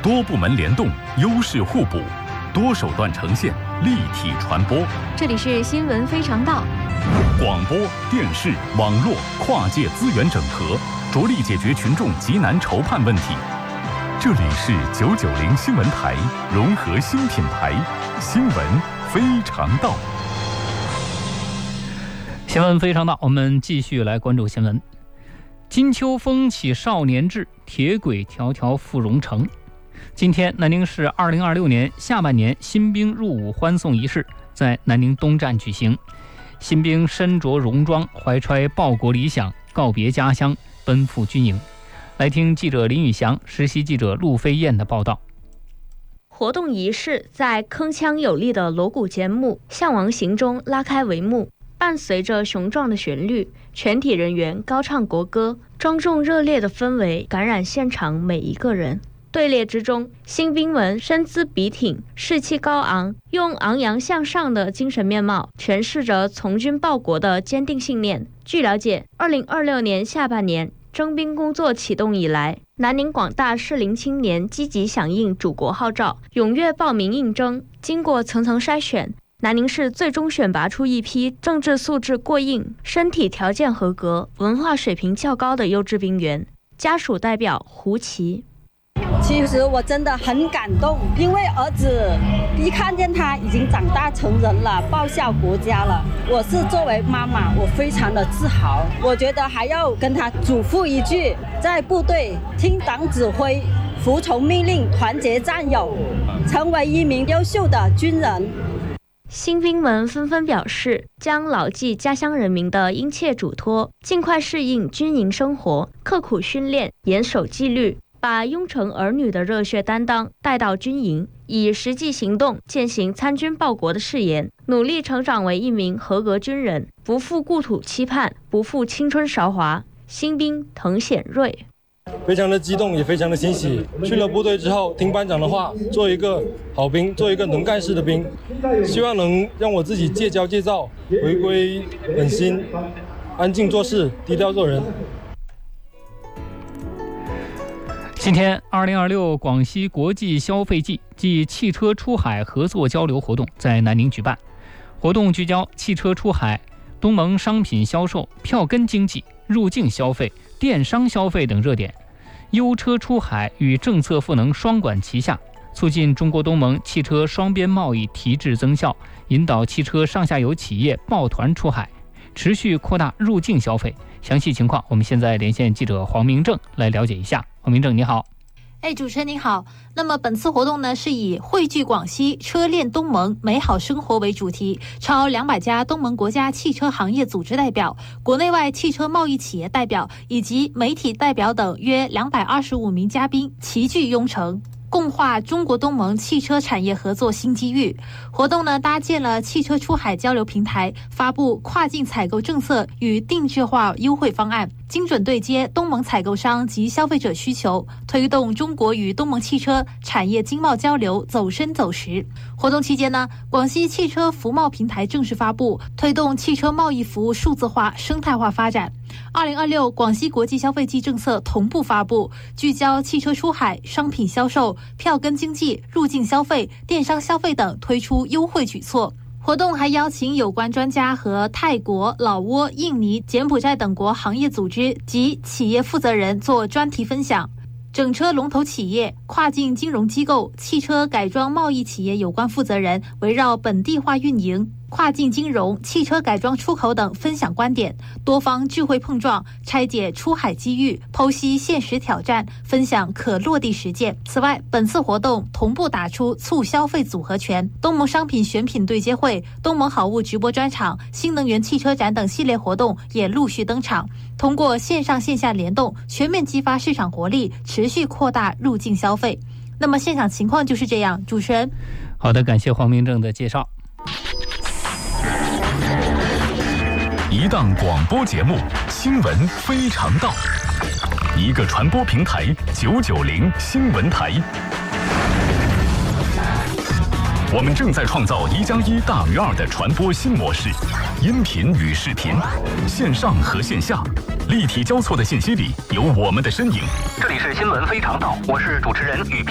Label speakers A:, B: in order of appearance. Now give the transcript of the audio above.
A: 多部门联动，优势互补，多手段呈现，立体传播。
B: 这里是新闻非常道。
A: 广播、电视、网络跨界资源整合，着力解决群众急难愁盼问题。这里是990新闻台融合新品牌，新闻非常道。
C: 新闻非常道，我们继续来关注新闻。金秋风起少年志，铁轨条条赴荣城。今天，南宁市2026年下半年新兵入伍欢送仪式在南宁东站举行。新兵身着戎装，怀揣报国理想，告别家乡，奔赴军营。来听记者林宇翔、实习记者陆飞燕的报道。
D: 活动仪式在铿锵有力的锣鼓节目《向王行》中拉开帷幕，伴随着雄壮的旋律，全体人员高唱国歌，庄重热烈的氛围感染现场每一个人。队列之中，新兵们身姿笔挺，士气高昂，用昂扬向上的精神面貌诠释着从军报国的坚定信念。据了解，2026年下半年征兵工作启动以来，南宁广大适龄青年积极响应祖国号召，踊跃报名应征。经过层层筛选，南宁市最终选拔出一批政治素质过硬、身体条件合格、文化水平较高的优质兵员。家属代表胡琪：
E: 其实我真的很感动，因为儿子一看见他已经长大成人了，报效国家了。我是作为妈妈，我非常的自豪。我觉得还要跟他嘱咐一句，在部队听党指挥，服从命令，团结战友，成为一名优秀的军人。
D: 新兵们纷纷表示，将牢记家乡人民的殷切嘱托，尽快适应军营生活，刻苦训练，严守纪律，把拥宠儿女的热血担当带到军营，以实际行动践行参军报国的誓言，努力成长为一名合格军人，不负故土期盼，不负青春韶华。新兵滕显瑞：
F: 非常的激动，也非常的欣喜。去了部队之后，听班长的话，做一个好兵，做一个能干事的兵，希望能让我自己戒骄戒躁，回归本心，安静做事，低调做人。
C: 今天，2026广西国际消费季暨汽车出海合作交流活动在南宁举办。活动聚焦汽车出海、东盟商品销售、票根经济、入境消费、电商消费等热点，优车出海与政策赋能双管齐下，促进中国东盟汽车双边贸易提质增效，引导汽车上下游企业抱团出海，持续扩大入境消费。详细情况，我们现在连线记者黄明正来了解一下。黄明正，你好。
G: 主持人您好。那么本次活动呢，是以汇聚广西车链东盟美好生活为主题，超200家东盟国家汽车行业组织代表、国内外汽车贸易企业代表以及媒体代表等约225名嘉宾齐聚雍城，共话中国东盟汽车产业合作新机遇。活动呢，搭建了汽车出海交流平台，发布跨境采购政策与定制化优惠方案，精准对接东盟采购商及消费者需求，推动中国与东盟汽车产业经贸交流走深走实。活动期间呢，广西汽车服贸平台正式发布，推动汽车贸易服务数字化、生态化发展。2026广西国际消费季政策同步发布，聚焦汽车出海、商品销售、票根经济、入境消费、电商消费等推出优惠举措。活动还邀请有关专家和泰国、老挝、印尼、柬埔寨等国行业组织及企业负责人做专题分享。整车龙头企业、跨境金融机构、汽车改装贸易企业有关负责人围绕本地化运营、跨境金融、汽车改装出口等分享观点，多方智慧碰撞，拆解出海机遇，剖析现实挑战，分享可落地实践。此外，本次活动同步打出促消费组合拳、东盟商品选品对接会、东盟好物直播专场、新能源汽车展等系列活动也陆续登场，通过线上线下联动，全面激发市场活力，持续扩大入境消费。那么现场情况就是这样，主持人。
C: 好的，感谢黄明正的介绍。
A: 一档广播节目，新闻非常道；一个传播平台，990新闻台。我们正在创造1+1大于2的传播新模式，音频与视频，线上和线下，立体交错的信息里有我们的身影。
H: 这里是新闻非常道，我是主持人雨萍。